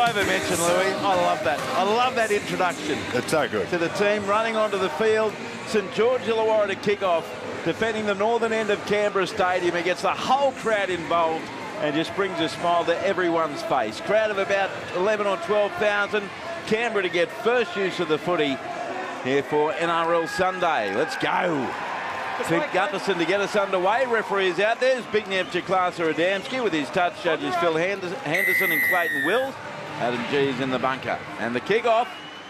over mention, Louis. I love that. I love that introduction. It's so good. To the team running onto the field. St George Illawarra to kick off, defending the northern end of Canberra Stadium. He gets the whole crowd involved and just brings a smile to everyone's face. Crowd of about 11 or 12,000. Canberra to get first use of the footy here for NRL Sunday. Let's go. Pete Gutherson to get us underway. Referees out there. Big Nev Chiclasa Adamski with his touch judges Phil Henderson and Clayton Wills. Adam G's in the bunker. And the kick-off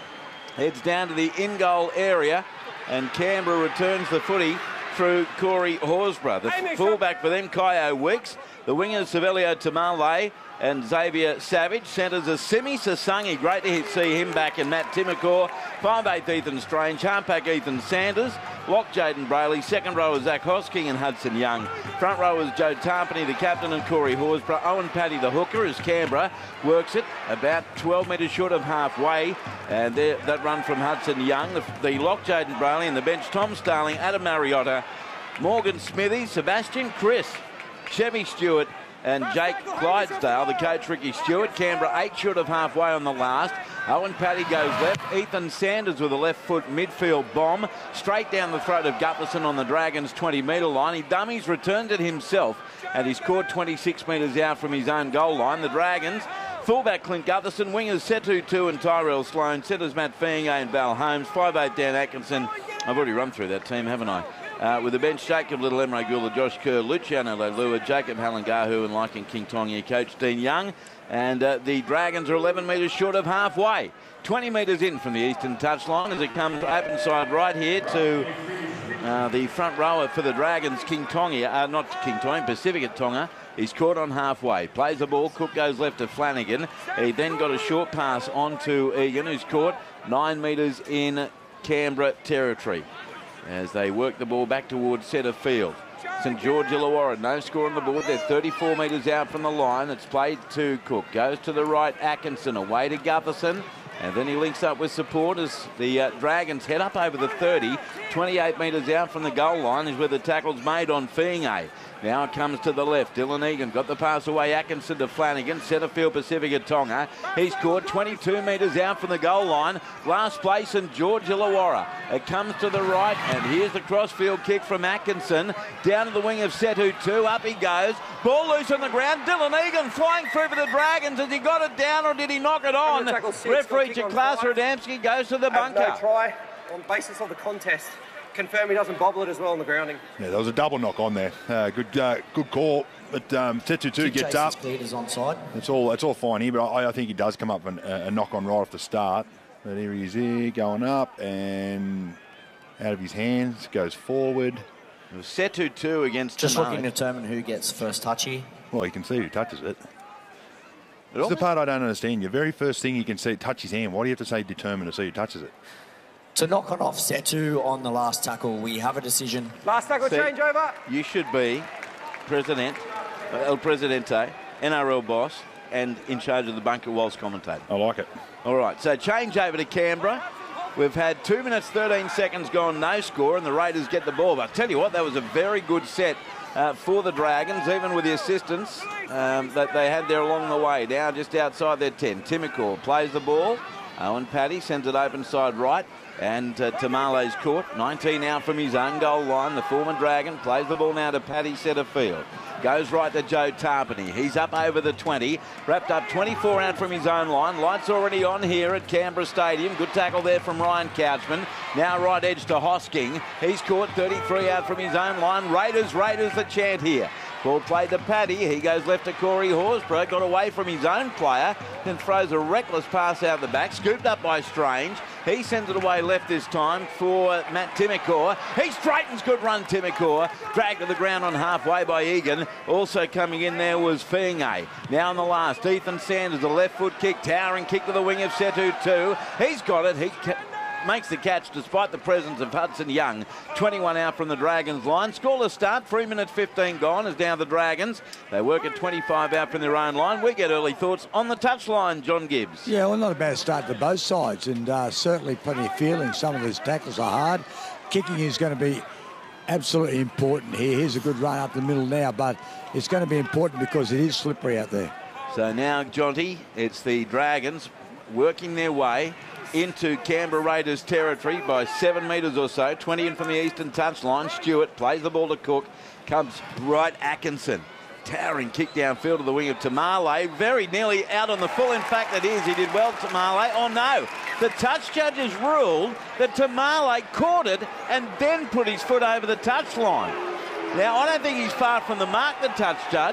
heads down to the in-goal area, and Canberra returns the footy through Corey Horsburgh. The fullback for them, Kaio Weeks. The wingers, Savelio Tamale and Xavier Savage. Centres are Simi Sasangi. Great to see him back, and Matt Timacor. 5'8" Ethan Strange. Halfback Ethan Sanders. Lock Jaden Brayley. Second row Zach Hosking and Hudson Young. Front row is Joe Tarpany, the captain, and Corey Horsburgh. Owen Paddy, the hooker, as Canberra works it about 12 metres short of halfway. And that run from Hudson Young. The lock Jaden Brayley, and the bench Tom Starling, Adam Mariotta, Morgan Smithy, Sebastian Chris, Chevy Stewart, and Jake Clydesdale. The coach, Ricky Stewart. Canberra 8 short of halfway on the last. Owen Paddy goes left. Ethan Sanders with a left foot midfield bomb straight down the throat of Gutherson on the Dragons' 20-metre line. He dummies, returned it himself, and he's caught 26 metres out from his own goal line. The Dragons, fullback Clint Gutherson, wingers Setu Tu and Tyrell Sloan, centres Matt Feingay and Val Holmes, 5'8" Dan Atkinson. I've already run through that team, haven't I? With the bench, Jacob Little, Emre Gula, Josh Kerr, Luciano Leilua, Jacob Halangahu and Lycan King Tongia, coach Dean Young. And the Dragons are 11 metres short of halfway. 20 metres in from the eastern touchline as it comes open side right here to the front rower for the Dragons, King Tongia, not King Tongia, Pacific Tonga. He's caught on halfway. Plays the ball. Cook goes left to Flanagan. He then got a short pass on to Egan, who's caught 9 metres in Canberra territory as they work the ball back towards centre field. St George Illawarra, no score on the board. They're 34 metres out from the line. It's played to Cook. Goes to the right, Atkinson, away to Gutherson. And then he links up with support as the Dragons head up over the 30. 28 metres out from the goal line is where the tackle's made on Feingay. Now it comes to the left. Dylan Egan got the pass away. Atkinson to Flanagan. Centre field Pacifica Tonga. He's caught 22 metres out from the goal line. Last place in George Illawarra. It comes to the right, and here's the crossfield kick from Atkinson. Down to the wing of Setu Tu. Up he goes. Ball loose on the ground. Dylan Egan flying through for the Dragons. Has he got it down or did he knock it on? Referee Chiclasa Adamski goes to the bunker. No try on basis of the contest. Confirm he doesn't bobble it as well on the grounding. Yeah, there was a double knock on there. Good call. But Setu Tu gets up. Is onside. It's all fine here, but I think he does come up and knock on right off the start. But here he is here, going up and out of his hands, goes forward. It was Setu Tu against Just Tamale. looking to determine who gets first touch here. Well, you can see who touches it. It's the part I don't understand. Your very first thing you can see, touch his hand. Why do you have to say determine to see who touches it? To knock on off Setu on the last tackle, we have a decision. Last tackle changeover. You should be El Presidente, NRL boss, and in charge of the bunker whilst commentating. I like it. All right, so change over to Canberra. We've had 2 minutes, 13 seconds gone, no score, and the Raiders get the ball. But I tell you what, that was a very good set for the Dragons, even with the assistance that they had there along the way. Now just outside their 10. Timacor plays the ball. Owen Paddy sends it open side right. And Tamale's caught. 19 out from his own goal line. The former Dragon plays the ball now to Paddy centre field. Goes right to Joe Tarpany. He's up over the 20. Wrapped up 24 out from his own line. Lights already on here at Canberra Stadium. Good tackle there from Ryan Couchman. Now right edge to Hosking. He's caught 33 out from his own line. Raiders the chant here. Ball played to Paddy. He goes left to Corey Horsburgh. Got away from his own player. Then throws a reckless pass out the back. Scooped up by Strange. He sends it away left this time for Matt Timacor. He straightens, good run, Timacor. Dragged to the ground on halfway by Egan. Also coming in there was Feingay. Now on the last, Ethan Sanders, a left foot kick, towering kick to the wing of Setu Tu. He's got it. He makes the catch despite the presence of Hudson Young. 21 out from the Dragons line. Scoreless start, 3 minutes 15 gone as now the Dragons. They work at 25 out from their own line. We get early thoughts on the touchline, John Gibbs. Yeah, well, not a bad start to both sides, and certainly plenty of feeling. Some of these tackles are hard. Kicking is going to be absolutely important here. Here's a good run up the middle now, but it's going to be important because it is slippery out there. So now, Jonty, it's the Dragons working their way into Canberra Raiders territory by 7 metres or so. 20 in from the eastern touchline. Stewart plays the ball to Cook. Comes right Atkinson. Towering kick downfield to the wing of Tamale. Very nearly out on the full. In fact, it is. He did well, Tamale. Oh, no. The touch judges ruled that Tamale caught it and then put his foot over the touchline. Now, I don't think he's far from the mark, the touch judge.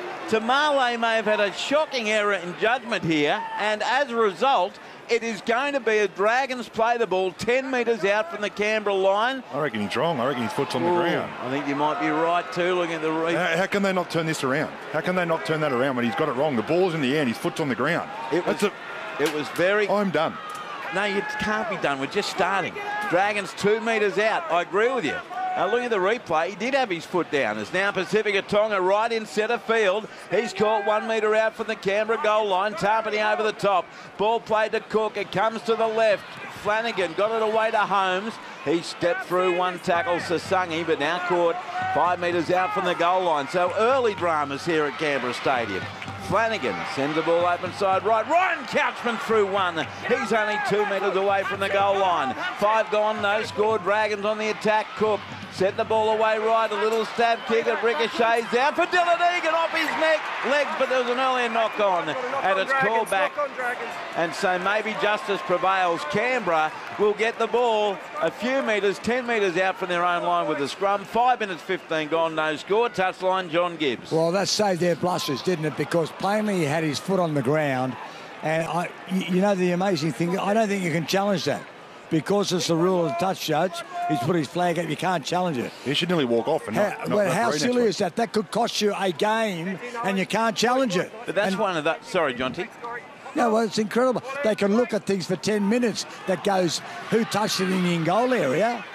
Tamale may have had a shocking error in judgment here, and as a result, it is going to be a Dragons play the ball 10 metres out from the Canberra line. I reckon he's wrong. I reckon his foot's on the ground. I think you might be right too, looking at the replay. How can they not turn this around? How can they not turn that around when he's got it wrong? The ball's in the air and his foot's on the ground. It was very... I'm done. No, you can't be done. We're just starting. Dragons 2 metres out. I agree with you. Now, look at the replay. He did have his foot down. It's now Pacifica Tonga right in centre field. He's caught 1 metre out from the Canberra goal line. Tarpany over the top. Ball played to Cook. It comes to the left. Flanagan got it away to Holmes. He stepped through one tackle, Sasangi, but now caught 5 metres out from the goal line. So early dramas here at Canberra Stadium. Flanagan sends the ball open side right. Ryan Couchman through one. He's only 2 metres away from the goal line. 5 gone, no score. Dragons on the attack. Cook set the ball away right. A little stab kick. It ricochets down for Dylan Egan off his legs, but there was an earlier knock on, and it's called back. And so maybe justice prevails. Canberra will get the ball a few metres, 10 metres out from their own line with the scrum. 5 minutes 15 gone, no score. Touchline, John Gibbs. Well, that saved their blushes, didn't it? Because plainly he had his foot on the ground. And you know the amazing thing, I don't think you can challenge that. Because it's the rule of the touch judge, he's put his flag up, you can't challenge it. He should nearly walk off. And how silly is that? That could cost you a game and you can't challenge it. But that's one of that. Sorry, Jonty. No, well, it's incredible. They can look at things for 10 minutes that goes, who touched it in the in-goal area?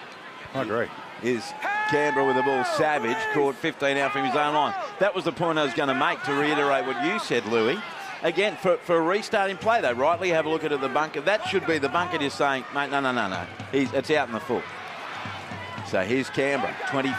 I agree. Is Canberra with the ball. Savage caught 15 out from his own line. That was the point I was going to make, to reiterate what you said, Louis. Again, for a restarting play, they rightly have a look at the bunker. That should be the bunker just saying, mate, no. It's out in the full. So here's Canberra,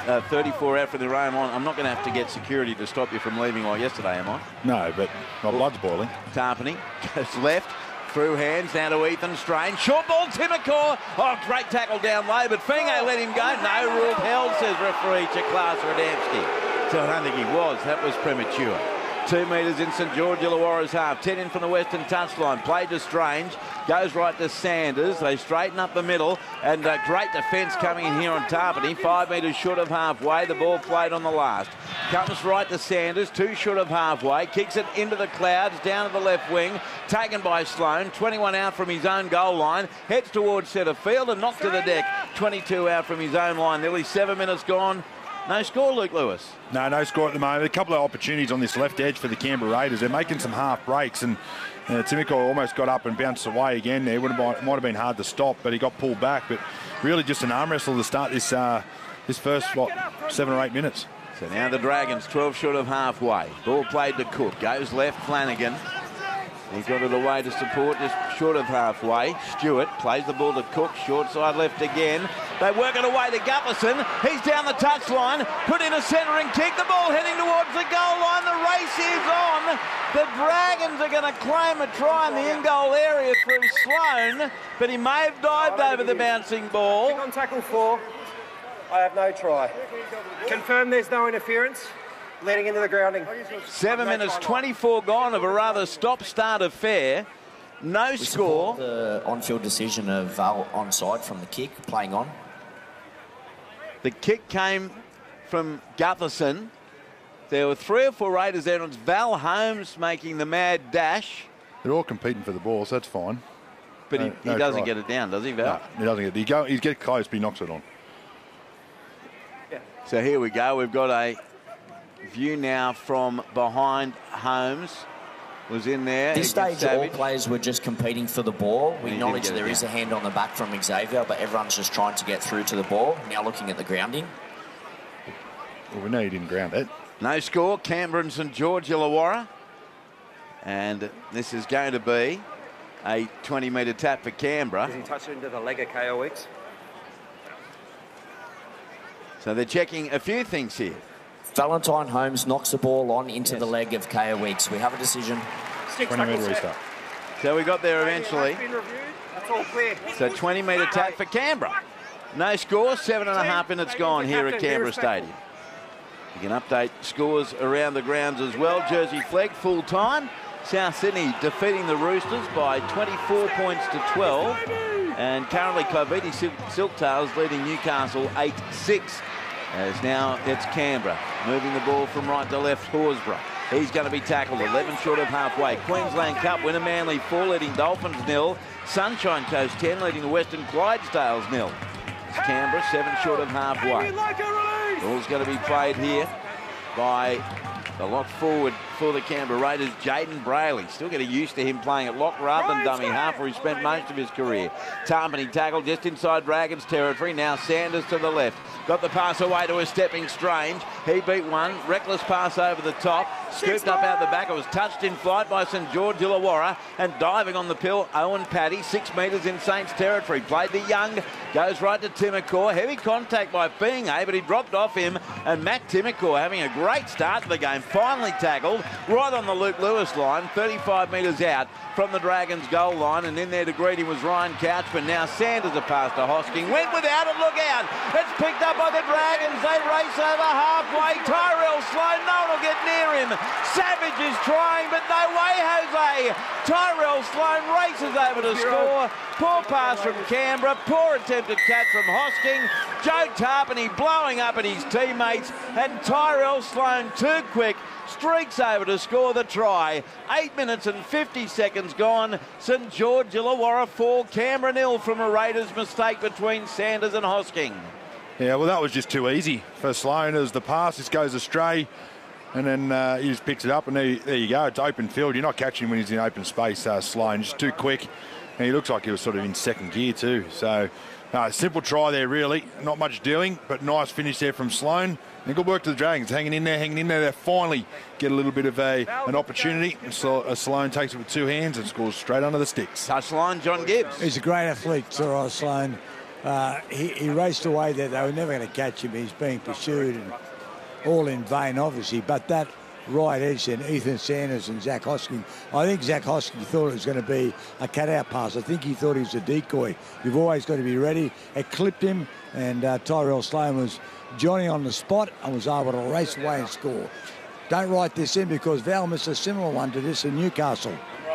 34 out from their own line. I'm not going to have to get security to stop you from leaving like yesterday, am I? No, but my blood's boiling. Tarpany goes left, through hands, now to Ethan Strange. Short ball, Timokor. Oh, great tackle down low, but Fingo let him go. No, ruled held, says referee Chiklas Radamski. So I don't think he was. That was premature. 2 metres in St George Illawarra's half. 10 in from the western touchline. Played to Strange. Goes right to Sanders. They straighten up the middle. And great defence coming in here on Tarpany. 5 metres short of halfway. The ball played on the last. Comes right to Sanders. 2 short of halfway. Kicks it into the clouds. Down to the left wing. Taken by Sloan. 21 out from his own goal line. Heads towards centre field and knocked to the deck. 22 out from his own line. Nearly 7 minutes gone. No score, Luke Lewis. No score at the moment. A couple of opportunities on this left edge for the Canberra Raiders. They're making some half breaks, and Timoko almost got up and bounced away again there. Might have been hard to stop, but he got pulled back. But really just an arm wrestle to start this first, 7 or 8 minutes. So now the Dragons 12 short of halfway. Ball played to Cook. Goes left, Flanagan. He got it away to support, just short of halfway. Stewart plays the ball to Cook, short side left again. They work it away to Gutherson. He's down the touchline, put in a centering kick. The ball heading towards the goal line. The race is on. The Dragons are going to claim a try in the in-goal area through Sloan, but he may have dived over the bouncing ball. Kick on tackle 4. I have no try. Confirm there's no interference. Leading into the grounding. 7 minutes 24 gone of a rather stop-start affair. No score. The on-field decision of Val onside from the kick, playing on. The kick came from Gutherson. There were 3 or 4 Raiders there, and it's Val Holmes making the mad dash. They're all competing for the ball, so that's fine. But he doesn't get it down, does he, Val? No, he doesn't get it. He gets close, but he knocks it on. Yeah. So here we go. We've got a view now from behind. Holmes was in there. At this stage, all players were just competing for the ball. We acknowledge there is a hand on the back from Xavier, but everyone's just trying to get through to the ball. Now looking at the grounding. Well, we know he didn't ground it. No score. Canberra and St George Illawarra. And this is going to be a 20-metre tap for Canberra. Does he touch it into the leg of KOX? So they're checking a few things here. Valentine Holmes knocks the ball on into the leg of Kaya Weeks. We have a decision. 20-metre restart. So we got there eventually. That's all clear. So 20-metre tap for Canberra. No score, 7.5 minutes gone here at Canberra Stadium. You can update scores around the grounds as well. Jersey Flegg full time. South Sydney defeating the Roosters by 24 points to 12. And currently Claviti Silktails leading Newcastle 8-6. As now it's Canberra moving the ball from right to left. Horsburgh. He's going to be tackled 11 short of halfway. Queensland Cup winner Manly 4 leading Dolphins 0. Sunshine Coast 10 leading the Western Clydesdales 0. Canberra 7 short of halfway. Ball's going to be played here by the lock forward for the Canberra Raiders, Jaden Brayley. Still getting used to him playing at lock rather than dummy half, where he spent most of his career. Tarpany tackled just inside Dragons territory. Now Sanders to the left. Got the pass away to a stepping Strange. He beat one. Reckless pass over the top. Scooped up out the back. It was touched in flight by St George Illawarra. And diving on the pill, Owen Paddy, 6 metres in Saints territory. Played the Young. Goes right to Timokor. Heavy contact by Fiingay, but he dropped off him. And Matt Timokor having a great start to the game. Finally tackled right on the Luke Lewis line. 35 metres out from the Dragons goal line. And in there to greet him was Ryan Couchman. Now Sanders a pass to Hosking. Went without it. Look out. It's picked up by the Dragons. They race over halfway. Tyrell Sloan. No one will get near him. Savage is trying, but no way, Jose. Tyrell Sloan races over to score. Poor pass from Canberra. Poor attempted catch from Hosking. Joe Tarpany blowing up at his teammates. And Tyrell Sloan, too quick, streaks over to score the try. 8 minutes and 50 seconds gone. St George Illawarra 4, Canberra 0 from a Raiders mistake between Sanders and Hosking. Yeah, well, that was just too easy for Sloan as the pass just goes astray. And then he just picks it up, and there you go. It's open field. You're not catching him when he's in open space, Sloan. Just too quick. And he looks like he was sort of in second gear too. So, simple try there, really. Not much doing, but nice finish there from Sloan. And good work to the Dragons. Hanging in there. They finally get a little bit of an opportunity. Sloan takes it with 2 hands and scores straight under the sticks. Touchline, John Gibbs. He's a great athlete, Sloan. He raced away there. They were never going to catch him. He's being pursued, and all in vain, obviously. But that right edge then, Ethan Sanders and Zach Hosking. I think Zach Hosking thought it was going to be a cut-out pass. I think he thought he was a decoy. You've always got to be ready. It clipped him, and Tyrell Sloan was Johnny on the spot and was able to race away and score. Don't write this in because Val missed a similar one to this in Newcastle.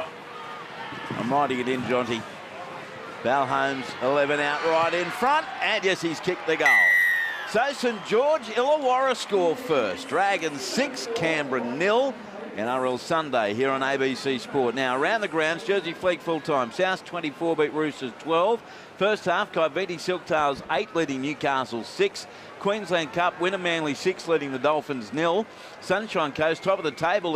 I'm writing it in, Jonty. Val Holmes, 11 out right in front, and yes, he's kicked the goal. So St George Illawarra score first. Dragons 6, Canberra 0. NRL Sunday here on ABC Sport. Now around the grounds, Jersey Flegg full time. South 24 beat Roosters 12. First half, Claviti Silktails 8 leading Newcastle 6. Queensland Cup winner Manly 6 leading the Dolphins 0. Sunshine Coast top of the table.